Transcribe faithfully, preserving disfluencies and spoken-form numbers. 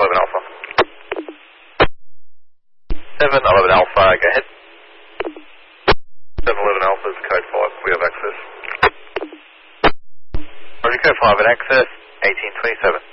eleven Alpha. seven eleven Alpha, go ahead. seven eleven Alpha is code five, we have access. Roger, code five at access, eighteen twenty-seven.